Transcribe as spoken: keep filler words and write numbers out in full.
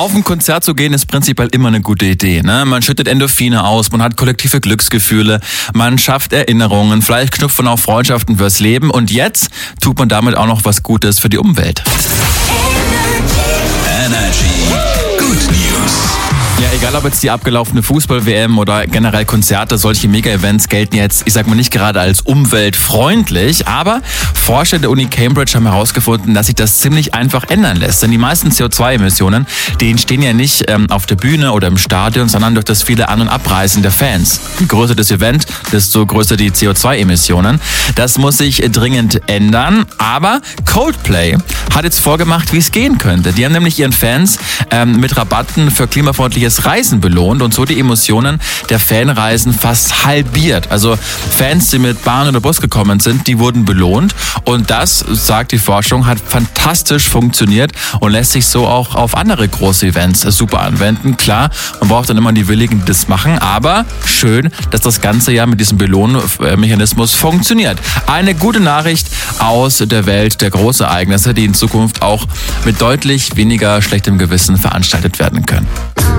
Auf ein Konzert zu gehen ist prinzipiell immer eine gute Idee. Ne? Man schüttet Endorphine aus, man hat kollektive Glücksgefühle, man schafft Erinnerungen, vielleicht knüpft man auch Freundschaften fürs Leben und jetzt tut man damit auch noch was Gutes für die Umwelt. Energy Good News. Ja, egal ob jetzt die abgelaufene Fußball-W M oder generell Konzerte, solche Mega-Events gelten jetzt, ich sag mal, nicht gerade als umweltfreundlich, aber Forscher der Uni Cambridge haben herausgefunden, dass sich das ziemlich einfach ändern lässt. Denn die meisten C O zwei Emissionen, die entstehen ja nicht ähm, auf der Bühne oder im Stadion, sondern durch das viele An- und Abreisen der Fans. Je größer das Event, desto größer die C O zwei Emissionen. Das muss sich dringend ändern, aber Coldplay hat jetzt vorgemacht, wie es gehen könnte. Die haben nämlich ihren Fans ähm, mit Rabatten für klimafreundliches Reisen belohnt und so die Emissionen der Fanreisen fast halbiert. Also Fans, die mit Bahn oder Bus gekommen sind, die wurden belohnt und das, sagt die Forschung, hat fantastisch funktioniert und lässt sich so auch auf andere große Events super anwenden. Klar, man braucht dann immer die Willigen, die das machen, aber schön, dass das Ganze ja mit diesem Belohnmechanismus funktioniert. Eine gute Nachricht aus der Welt der Großereignisse, die in Zukunft auch mit deutlich weniger schlechtem Gewissen veranstaltet werden können.